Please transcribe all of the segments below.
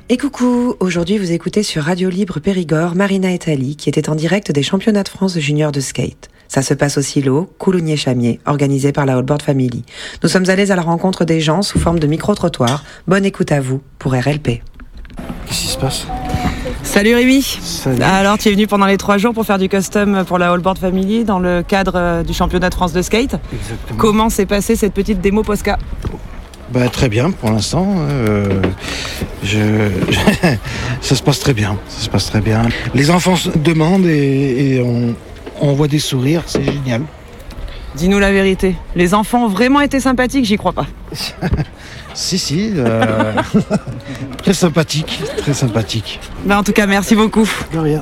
Et coucou, aujourd'hui vous écoutez sur Radio Libre Périgord Marina et Tali qui était en direct des championnats de France juniors de skate. Ça se passe au silo Coulommiers-Chamiers, organisé par la All-Board Family. Nous sommes allés à la rencontre des gens sous forme de micro-trottoirs. Bonne écoute à vous pour RLP. Qu'est-ce qui se passe ? Salut Rémi. Salut. Alors tu es venu pendant les 3 jours pour faire du custom pour la All-Board Family dans le cadre du championnat de France de skate. Exactement. Comment s'est passée cette petite démo Posca ? Très bien pour l'instant. Ça se passe très bien. Les enfants demandent et on voit des sourires, c'est génial. Dis-nous la vérité. Les enfants ont vraiment été sympathiques, j'y crois pas. Si. Très sympathique. En tout cas, merci beaucoup. De rien.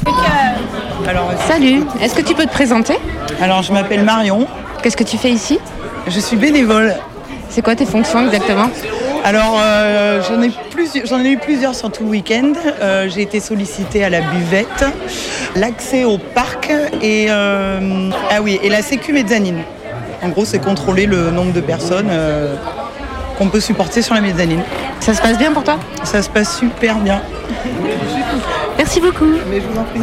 Salut, est-ce que tu peux te présenter ? Alors, je m'appelle Marion, Qu'est-ce que tu fais ici ? je suis bénévole. C'est quoi tes fonctions exactement ? Alors, j'en ai eu plusieurs sur tout le week-end. J'ai été sollicitée à la buvette, l'accès au parc et la sécu mezzanine. En gros, c'est contrôler le nombre de personnes qu'on peut supporter sur la mezzanine. Ça se passe bien pour toi ? Ça se passe super bien. Merci beaucoup. Mais je vous en prie.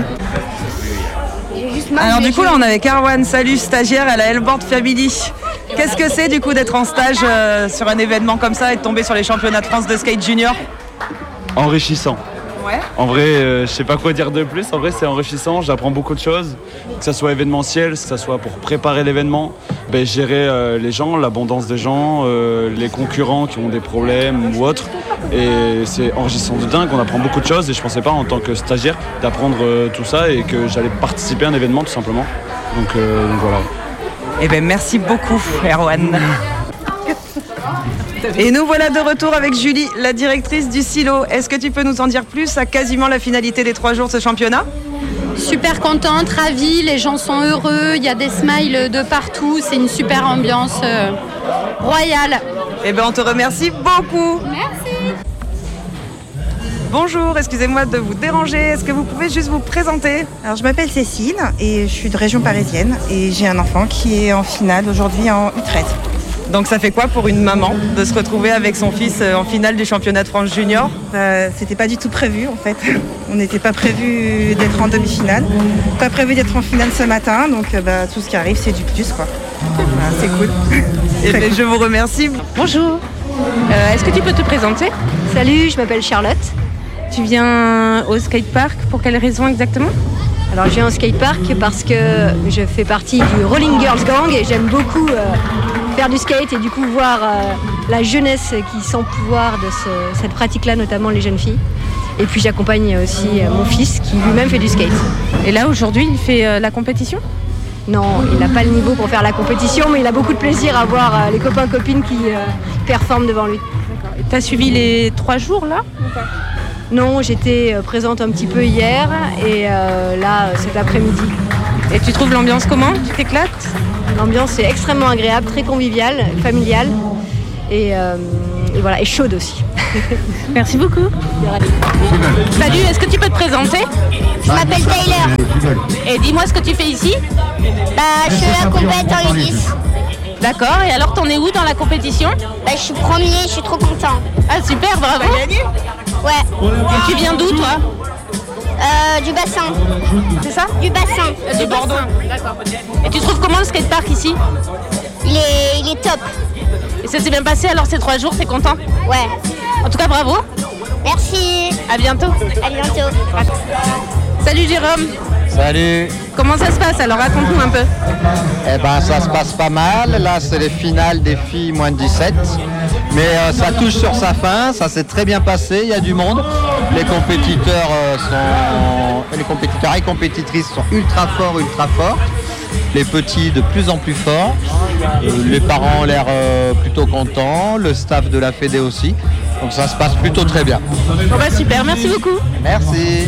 Alors du coup là on est avec Arwan, salut, stagiaire à la All-Board Family. Qu'est-ce que c'est du coup d'être en stage sur un événement comme ça et de tomber sur les championnats de France de skate junior ? Enrichissant. Ouais. En vrai, je sais pas quoi dire de plus. En vrai, c'est enrichissant. J'apprends beaucoup de choses. Que ça soit événementiel, que ça soit pour préparer l'événement, gérer les gens, l'abondance des gens, les concurrents qui ont des problèmes ou autres. Et c'est enrichissant de dingue. On apprend beaucoup de choses et je pensais pas en tant que stagiaire d'apprendre tout ça et que j'allais participer à un événement tout simplement. Donc voilà. Eh bien merci beaucoup Erwan. Et nous voilà de retour avec Julie, la directrice du silo. Est-ce que tu peux nous en dire plus à quasiment la finalité des 3 jours de ce championnat ? Super contente, ravie, les gens sont heureux, il y a des smiles de partout, c'est une super ambiance royale. Eh bien on te remercie beaucoup. Merci. Bonjour, excusez-moi de vous déranger. Est-ce que vous pouvez juste vous présenter ? Alors je m'appelle Cécile et je suis de région parisienne et j'ai un enfant qui est en finale aujourd'hui en U13. Donc ça fait quoi pour une maman de se retrouver avec son fils en finale du championnat de France junior ? C'était pas du tout prévu en fait. On n'était pas prévu d'être en demi-finale, pas prévu d'être en finale ce matin, donc tout ce qui arrive c'est du plus quoi. C'est cool. Et bien, je vous remercie. Bonjour, est-ce que tu peux te présenter ? Salut, je m'appelle Charlotte. Tu viens au skatepark pour quelle raison exactement ? Alors je viens au skatepark parce que je fais partie du Rolling Girls Gang et j'aime beaucoup faire du skate et du coup voir la jeunesse qui s'empouvoir de cette pratique-là, notamment les jeunes filles. Et puis j'accompagne aussi mon fils qui lui-même fait du skate. Et là aujourd'hui il fait la compétition ? Non, il n'a pas le niveau pour faire la compétition, mais il a beaucoup de plaisir à voir les copains-copines qui performent devant lui. Et t'as suivi les 3 jours là ? Non, j'étais présente un petit peu hier et là cet après-midi. Et tu trouves l'ambiance comment ? Tu t'éclates ? L'ambiance est extrêmement agréable, très conviviale, familiale et voilà, et chaude aussi. Merci beaucoup. Salut, est-ce que tu peux te présenter ? Je m'appelle Taylor. Et dis-moi ce que tu fais ici ? Je suis la compète en U10. D'accord, et alors t'en es où dans la compétition ? Je suis premier, je suis trop content. Ah super, bravo. T'as gagné ? Ouais. Et tu viens d'où toi ? Du bassin. C'est ça ? Du bassin. De Bordeaux. D'accord. Et tu trouves comment le skatepark ici ? Il est top. Et ça s'est bien passé alors ces 3 jours, t'es content ? Ouais. En tout cas bravo. Merci. À bientôt. À bientôt. Salut Jérôme. Salut. Comment ça se passe alors ? Raconte-nous un peu. Ça se passe pas mal. Là, c'est les finales des filles moins de 17. Mais ça touche sur sa fin. Ça s'est très bien passé. Il y a du monde. Les compétiteurs et compétitrices sont ultra forts. Les petits de plus en plus forts. Les parents ont l'air plutôt contents. Le staff de la Fédé aussi. Donc ça se passe plutôt très bien. Bon super, merci beaucoup. Merci.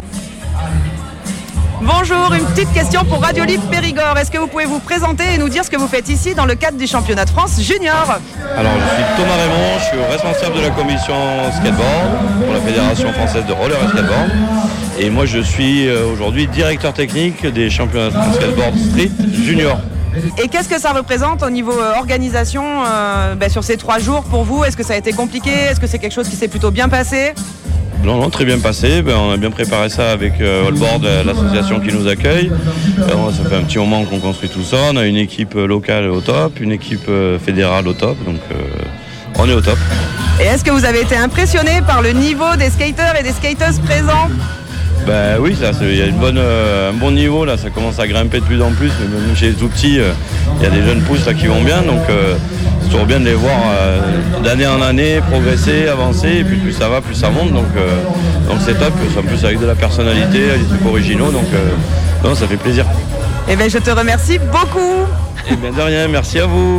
Bonjour, une petite question pour Radio Libre Périgord. Est-ce que vous pouvez vous présenter et nous dire ce que vous faites ici dans le cadre du championnat de France junior ? Alors je suis Thomas Raymond, je suis responsable de la commission skateboard pour la Fédération française de roller et skateboard. Et moi je suis aujourd'hui directeur technique des championnats de France skateboard street junior. Et qu'est-ce que ça représente au niveau organisation sur ces 3 jours pour vous ? Est-ce que ça a été compliqué ? Est-ce que c'est quelque chose qui s'est plutôt bien passé ? Non, très bien passé. On a bien préparé ça avec Allboard, l'association qui nous accueille. Ça fait un petit moment qu'on construit tout ça. On a une équipe locale au top, une équipe fédérale au top. Donc on est au top. Et est-ce que vous avez été impressionné par le niveau des skateurs et des skateuses présents ? Oui, il y a un bon niveau, là, ça commence à grimper de plus en plus, mais même chez les tout petits, il y a des jeunes pousses là, qui vont bien, donc c'est toujours bien de les voir d'année en année progresser, avancer, et puis plus ça va, plus ça monte, donc c'est top, en plus avec de la personnalité, des trucs originaux, donc ça fait plaisir. Eh bien, je te remercie beaucoup. Eh bien, de rien, merci à vous.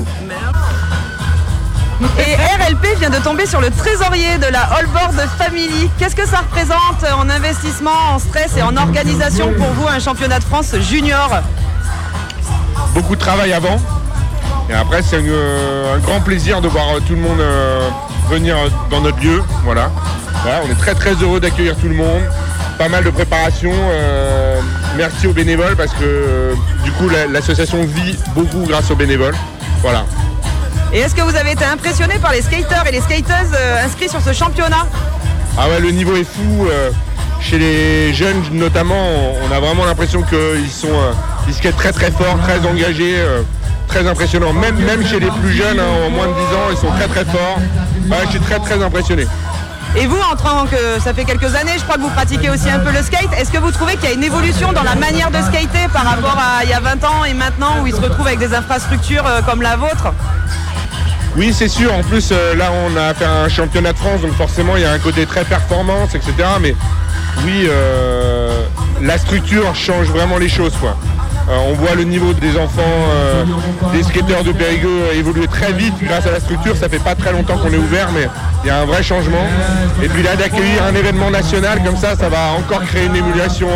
Et RLP vient de tomber sur le trésorier de la Allboard Family. Qu'est-ce que ça représente en investissement, en stress et en organisation pour vous, un championnat de France junior ? Beaucoup de travail avant. Et après, c'est un grand plaisir de voir tout le monde venir dans notre lieu. Voilà, on est très très heureux d'accueillir tout le monde. Pas mal de préparation. Merci aux bénévoles parce que du coup, l'association vit beaucoup grâce aux bénévoles. Voilà. Et est-ce que vous avez été impressionné par les skateurs et les skateuses inscrits sur ce championnat ? Ah ouais, le niveau est fou. Chez les jeunes notamment, on a vraiment l'impression qu'ils skatent très très fort, très engagés, très impressionnants. Même chez les plus jeunes, en moins de 10 ans, ils sont très très forts. Ouais, je suis très très impressionné. Et vous, en tant que ça fait quelques années, je crois que vous pratiquez aussi un peu le skate, est-ce que vous trouvez qu'il y a une évolution dans la manière de skater par rapport à il y a 20 ans et maintenant où ils se retrouvent avec des infrastructures comme la vôtre ? Oui, c'est sûr. En plus, là, on a fait un championnat de France, donc forcément, il y a un côté très performance, etc. Mais oui, la structure change vraiment les choses, quoi. On voit le niveau des enfants, des skateurs de Périgueux évoluer très vite grâce à la structure. Ça fait pas très longtemps qu'on est ouvert, mais il y a un vrai changement. Et puis là, d'accueillir un événement national comme ça va encore créer une émulation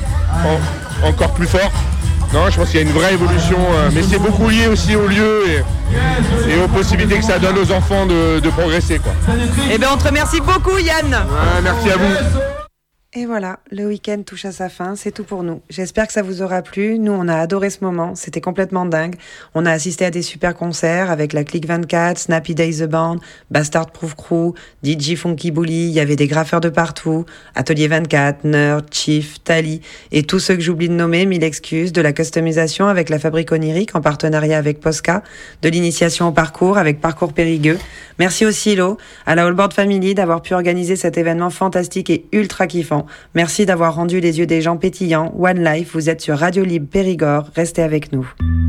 encore plus forte. Non, je pense qu'il y a une vraie évolution, mais c'est beaucoup lié aussi au lieu et aux possibilités que ça donne aux enfants de progresser, quoi. Eh bien, on te remercie beaucoup, Yann. Ouais, merci à vous. Et voilà, le week-end touche à sa fin, c'est tout pour nous. J'espère que ça vous aura plu. Nous, on a adoré ce moment, c'était complètement dingue. On a assisté à des super concerts avec la Clique 24, Snappy Days The Band, Bastard Proof Crew, DJ Funky Bully, il y avait des graffeurs de partout, Atelier 24, Nerd, Chief, Tali, et tous ceux que j'oublie de nommer, mille excuses, de la customisation avec la Fabrique Onirique en partenariat avec Posca, de l'initiation au parcours avec Parcours Périgueux. Merci au Silo, à la Allboard Family d'avoir pu organiser cet événement fantastique et ultra kiffant. Merci d'avoir rendu les yeux des gens pétillants. One Life, vous êtes sur Radio Libre Périgord. Restez avec nous.